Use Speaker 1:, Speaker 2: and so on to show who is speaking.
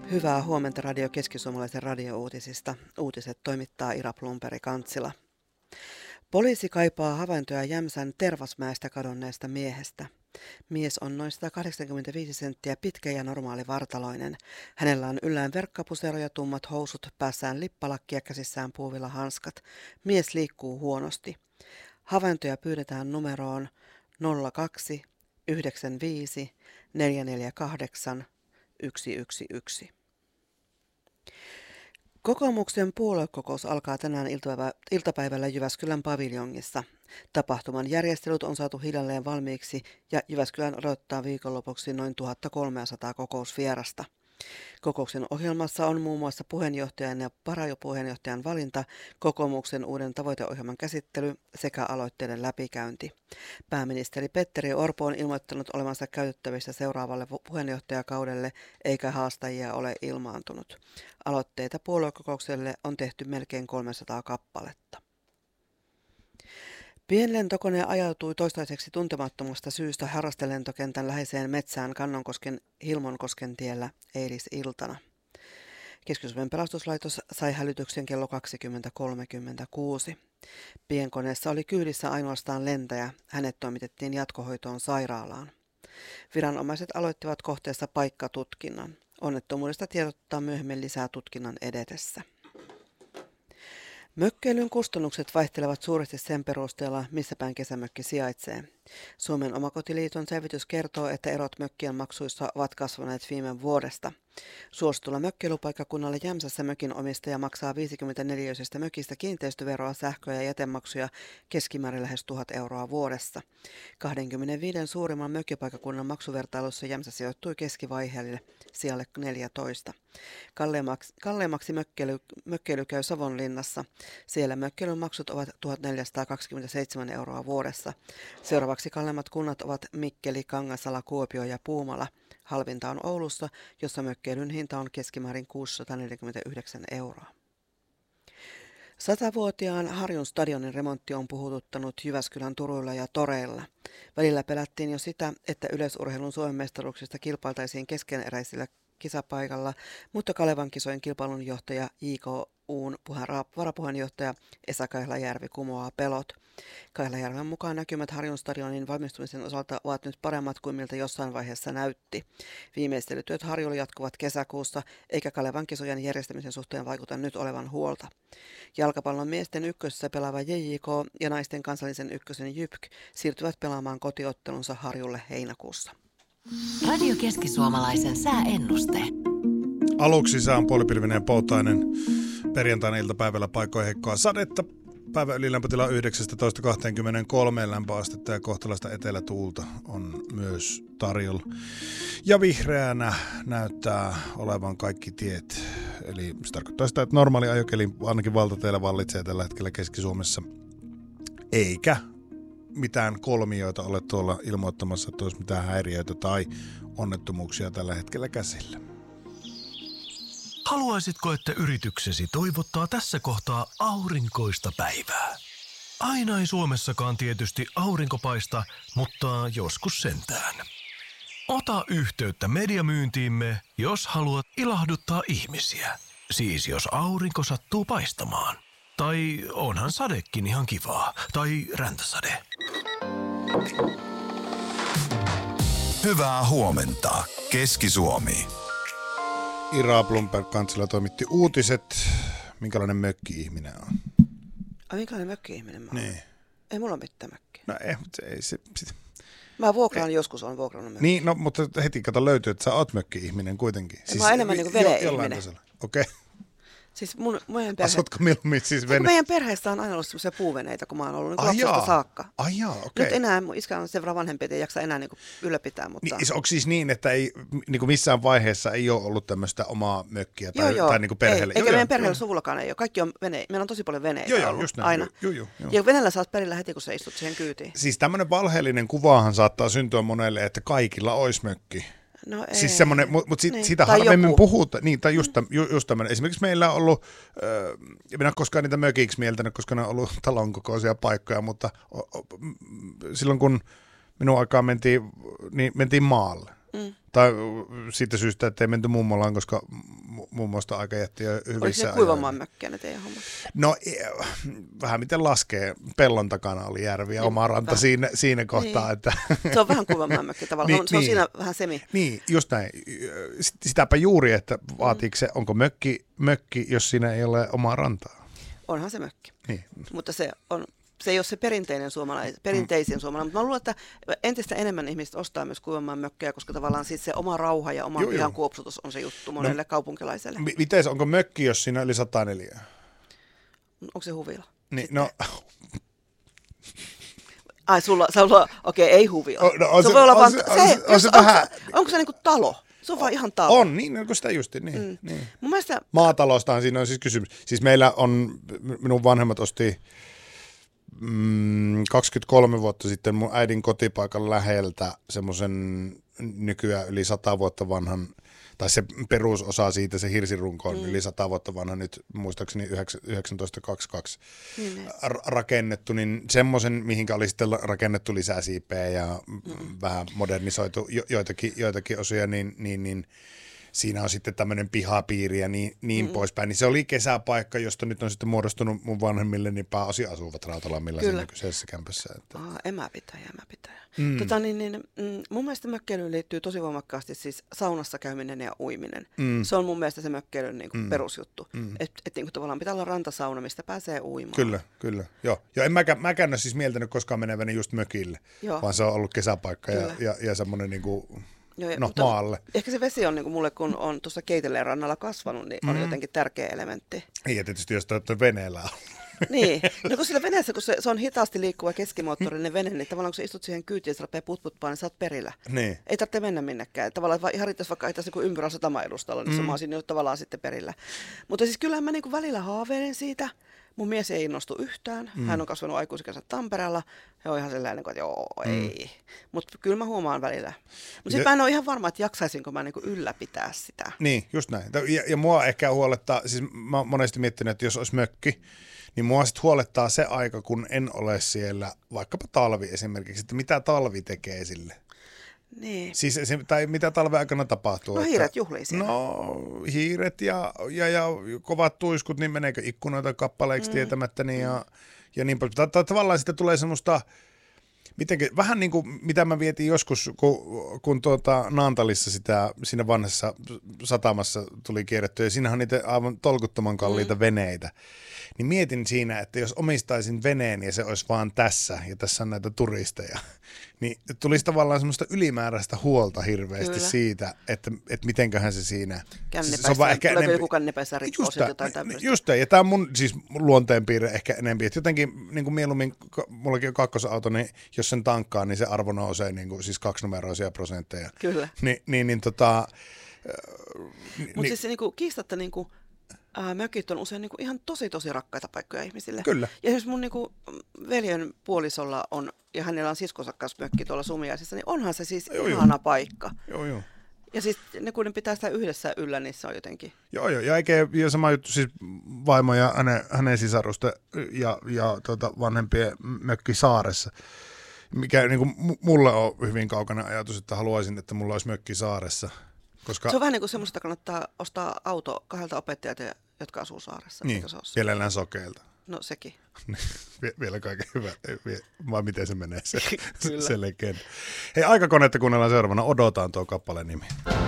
Speaker 1: Hyvää huomenta Radio Keski-Suomalaisen radiouutisista. Uutiset toimittaa Ira Plumperi-Kantsila. Poliisi kaipaa havaintoja Jämsän Tervasmäestä kadonneesta miehestä. Mies on noin 185 senttiä pitkä ja normaalivartaloinen. Hänellä on yllään verkkapusero ja tummat housut, päässään lippalakki ja käsissään puuvilla hanskat. Mies liikkuu huonosti. Havaintoja pyydetään numeroon 02 95 448 111. Kokoomuksen puoluekokous alkaa tänään iltapäivällä Jyväskylän paviljongissa. Tapahtuman järjestelyt on saatu hiljalleen valmiiksi ja Jyväskylän odottaa viikonlopuksi noin 1300 kokousvierasta. Kokouksen ohjelmassa on muun muassa puheenjohtajan ja varapuheenjohtajan valinta, kokoomuksen uuden tavoiteohjelman käsittely sekä aloitteiden läpikäynti. Pääministeri Petteri Orpo on ilmoittanut olevansa käytettävissä seuraavalle puheenjohtajakaudelle, eikä haastajia ole ilmaantunut. Aloitteita puoluekokoukselle on tehty melkein 300 kappaletta. Pienlentokone ajautui toistaiseksi tuntemattomasta syystä harrastelentokentän läheiseen metsään Kannonkosken Hilmonkosken tiellä eilisiltana. Keski-Suomen pelastuslaitos sai hälytyksen kello 20.36. Pienkoneessa oli kyydissä ainoastaan lentäjä. Hänet toimitettiin jatkohoitoon sairaalaan. Viranomaiset aloittivat kohteessa paikkatutkinnan. Onnettomuudesta tiedottaa myöhemmin lisää tutkinnan edetessä. Mökkeilyn kustannukset vaihtelevat suuresti sen perusteella, missä päin kesämökki sijaitsee. Suomen omakotiliiton selvitys kertoo, että erot mökkien maksuissa ovat kasvaneet viime vuodesta. Suositulla mökkeilypaikkakunnalla Jämsässä mökin omistaja maksaa 54-öisestä mökistä kiinteistöveroa, sähköä ja jätemaksuja keskimäärin lähes 1 000 euroa vuodessa. 25 suurimman mökkipaikkakunnan maksuvertailussa Jämsä sijoittui keskivaiheelle sijalle 14. Kalleimmaksi mökkeily käy Savonlinnassa. Siellä mökkeilyn maksut ovat 1 427 euroa vuodessa. Seuraavaksi kalleimmat kunnat ovat Mikkeli, Kangasala, Kuopio ja Puumala. Halvinta on Oulussa, jossa mökkeilyn hinta on keskimäärin 649 euroa. 100-vuotiaan Harjun stadionin remontti on puhututtanut Jyväskylän turuilla ja toreilla. Välillä pelättiin jo sitä, että yleisurheilun Suomen mestaruuksista kilpailtaisiin keskeneräisillä kisapaikalla, mutta Kalevan kisojen kilpailunjohtaja JKU:n varapuheenjohtaja Esa Kahlajärvi kumoaa pelot. Kahlajärven mukaan näkymät Harjun stadionin valmistumisen osalta ovat nyt paremmat kuin miltä jossain vaiheessa näytti. Viimeistelytyöt Harjulla jatkuvat kesäkuussa, eikä Kalevan kisojen järjestämisen suhteen vaikuta nyt olevan huolta. Jalkapallon miesten ykkösessä pelaava JJK ja naisten kansallisen ykkösen JYPK siirtyvät pelaamaan kotiottelunsa Harjulle heinäkuussa.
Speaker 2: Radio Keski-Suomalaisen sääennuste.
Speaker 3: Aluksi sää on puolipilvinen poutainen. Perjantaina iltapäivällä paikoin heikkoa sadetta. Päivän ylilämpötila 19-23 lämpöastetta ja kohtalaista etelätuulta on myös tarjolla. Ja vihreänä näyttää olevan kaikki tiet. Eli se tarkoittaa sitä, että normaali ajokeli ainakin valtateillä vallitsee tällä hetkellä Keski-Suomessa. Eikä mitään kolmioita ole tuolla ilmoittamassa, että olisi mitään häiriöitä tai onnettomuuksia tällä hetkellä käsillä.
Speaker 4: Haluaisitko, että yrityksesi toivottaa tässä kohtaa aurinkoista päivää? Aina ei Suomessakaan tietysti aurinko paista, mutta joskus sentään. Ota yhteyttä mediamyyntiimme, jos haluat ilahduttaa ihmisiä. Siis jos aurinko sattuu paistamaan. Tai onhan sadekin ihan kivaa. Tai räntäsade.
Speaker 5: Hyvää huomenta, Keski-Suomi.
Speaker 3: Ira Plumperi-Kantsila toimitti uutiset. Minkälainen mökki-ihminen on?
Speaker 1: Minkälainen mökki-ihminen mä oon?
Speaker 3: Niin.
Speaker 1: Ei mulla ole mitään mökkiä.
Speaker 3: No ei se.
Speaker 1: Mä vuokraan joskus, on vuokrannut mökkiä.
Speaker 3: Niin, no mutta heti kato löytyy, että sä oot mökki-ihminen kuitenkin.
Speaker 1: Mä oon enemmän niin kuin vene-ihminen.
Speaker 3: Okei.
Speaker 1: Siis meidän perhe...
Speaker 3: Asutko mieluummin siis vene?
Speaker 1: Meidän perheessä on aina ollut semmoisia puuveneitä, kun mä oon ollut niin lapsesta saakka.
Speaker 3: Ai jaa, okei.
Speaker 1: Nyt enää, mun iskä on sen verran vanhempi, että ei jaksa enää niin ylläpitää. Mutta...
Speaker 3: Niin, onko siis niin, että ei, niin kuin missään vaiheessa ei ole ollut tämmöistä omaa mökkiä tai niin kuin perheelle?
Speaker 1: Ei, eikä meidän perheellä suvullakaan ei ole. Kaikki on veneitä. Meillä on tosi paljon veneitä ollut
Speaker 3: just näin,
Speaker 1: aina.
Speaker 3: Joo.
Speaker 1: Ja veneellä saat perillä heti, kun sä istut siihen kyytiin.
Speaker 3: Siis tämmöinen valheellinen kuvahan saattaa syntyä monelle, että kaikilla olisi mökki.
Speaker 1: No ei.
Speaker 3: Siis semmoinen, mutta
Speaker 1: niin.
Speaker 3: siitä harvemmin puhutaan, niin, tai just tämmöinen. Esimerkiksi meillä on ollut, minä en ole koskaan niitä mökiksi mieltänyt, koska ne on ollut talon kokoisia paikkoja, mutta silloin kun minun aikaan mentiin maalle. Tai siitä syystä, että ei menty mummolaan, koska mummosta aikajätti jo hyvissä
Speaker 1: Oliko se kuivamaan mökkiä ne teidän hommat?
Speaker 3: No vähän miten laskee. Pellon takana oli järvi ja oma ranta siinä kohtaa.
Speaker 1: Niin.
Speaker 3: Että
Speaker 1: Se on vähän kuivamaan mökki tavallaan.
Speaker 3: Niin,
Speaker 1: se on
Speaker 3: niin.
Speaker 1: siinä vähän semi.
Speaker 3: Niin, just näin. Sitäpä juuri, että vaatiiko se, onko mökki, jos siinä ei ole omaa rantaa?
Speaker 1: Onhan se mökki.
Speaker 3: Niin.
Speaker 1: Mutta se ei ole se perinteisen suomalainen, mutta mä luulen, että entistä enemmän ihmiset ostaa myös kuivamaan mökkejä, koska tavallaan siis se oma rauha ja oma pihan kuopsutus on se juttu monelle kaupunkilaiselle.
Speaker 3: Miten onko mökki, jos siinä yli 104?
Speaker 1: Onko se huvila?
Speaker 3: Niin, no
Speaker 1: Ai sulla okei, ei huvila.
Speaker 3: Se
Speaker 1: voi olla vaan, onko se niinku talo? Se on vaan ihan talo.
Speaker 3: On, niin, onko sitä justi, niin.
Speaker 1: Mun mielestä
Speaker 3: Maatalostahan siinä on siis kysymys. Siis meillä on, minun vanhemmat osti 23 vuotta sitten mun äidin kotipaikan läheltä semmoisen nykyään yli 100 vuotta vanhan, tai se perusosa siitä, se hirsirunko on yli 100 vuotta vanha, nyt muistaakseni 1922 rakennettu, niin semmoisen, mihinkä oli sitten rakennettu lisää siipeä ja vähän modernisoitu joitakin osia, niin siinä on sitten tämmöinen pihapiiri ja niin poispäin. Niin se oli kesäpaikka, josta nyt on sitten muodostunut mun vanhemmille, niin pääosin asuvat Rautalammilla siinä kyseisessä kämpässä. Että.
Speaker 1: Emäpitäjä. Mun mielestä mökkeilyyn liittyy tosi voimakkaasti siis saunassa käyminen ja uiminen. Se on mun mielestä se mökkeilyn niin kuin perusjuttu. Että niin tavallaan pitää olla rantasauna, mistä pääsee uimaan.
Speaker 3: Kyllä. Joo, en mäkään ole siis mieltänyt koskaan meneväni just mökille, vaan se on ollut kesäpaikka ja semmoinen niin kuin maalle. Ehkä
Speaker 1: se vesi on niin kuin mulle, kun on tuossa Keiteleen rannalla kasvanut, niin on jotenkin tärkeä elementti.
Speaker 3: Ja tietysti jos te veneellä on.
Speaker 1: Niin, no kun sillä veneessä, kun se on hitaasti liikkuva keskimoottorinen vene, niin tavallaan kun sä istut siihen kyytiin ja se rupeaa putputpaan, niin sä oot perillä. Niin. Ei tarvitse mennä minnekään. Tavallaan ihan riittäisi vaikka ehtäisi niin ympyrän satama-edustalla, niin mä olisin jo tavallaan sitten perillä. Mutta siis kyllähän mä niin kuin välillä haaveilen siitä. Mun mies ei innostu yhtään. Hän on kasvanut aikuisikänsä Tampereella. Ja on ihan sellainen, että joo, ei. Mutta kyllä mä huomaan välillä. Mutta sitten mä en ole ihan varma, että jaksaisinko mä niinku ylläpitää sitä.
Speaker 3: Niin, just näin. Ja mua ehkä huolettaa, siis mä oon monesti miettinyt, että jos olisi mökki, niin mua sitten huolettaa se aika, kun en ole siellä, vaikkapa talvi esimerkiksi, että mitä talvi tekee sille.
Speaker 1: Niin.
Speaker 3: Siis tai mitä talven aikana tapahtuu?
Speaker 1: No hiiret juhlii siellä.
Speaker 3: No hiiret ja kovat tuiskut, niin meneekö ikkunoita kappaleiksi tietämättä niin ja niin paljon. Tavallaan sitten tulee semmoista, vähän niin kuin mitä mä vietin joskus, kun Naantalissa siinä vanhassa satamassa tuli kierrettyä, ja siinähän on niitä aivan tolkuttoman kalliita veneitä. Niin mietin siinä, että jos omistaisin veneen ja se olisi vaan tässä, ja tässä on näitä turisteja, niin tulisi tavallaan semmoista ylimääräistä huolta hirveästi siitä, että mitenköhän se siinä.
Speaker 1: Se on vaan ehkä tuleeko joku kannepäissä rikkoo jotain tämmöistä?
Speaker 3: Just ja tämä on mun siis luonteenpiirre ehkä enemmän, että jotenkin niin kuin mieluummin, mullakin on kakkosauto, niin jos sen tankkaa, niin se arvo nousee niin kuin, siis 2-numeroisia prosentteja.
Speaker 1: Kyllä.
Speaker 3: Mutta
Speaker 1: siis se niinku, kiistatta niinku, mökit on usein niinku ihan tosi rakkaita paikkoja ihmisille.
Speaker 3: Kyllä.
Speaker 1: Ja jos mun niinku veljen puolisolla on, ja hänellä on siskonsa kanssa mökki tuolla Sumiaisissa, niin onhan se siis ihana paikka.
Speaker 3: Joo.
Speaker 1: Ja siis ne kun ne pitää sitä yhdessä yllä, niin se on jotenkin.
Speaker 3: Joo, ja sama juttu siis vaimo ja hänen sisarusten ja vanhempien mökki saaressa. Mikä niin kuin mulle on hyvin kaukainen ajatus, että haluaisin, että mulla olisi mökki saaressa. Koska.
Speaker 1: Se on vähän niin kuin semmoista, kannattaa ostaa auto 2 opettajalta, jotka asuu saaressa.
Speaker 3: Niin, mielellään sokeilta.
Speaker 1: No sekin.
Speaker 3: Vielä kaiken hyvä, vai miten se menee se legenda. Hei, Aikakonetta kuunnellaan seuraavana, odotaan tuo kappaleen nimi.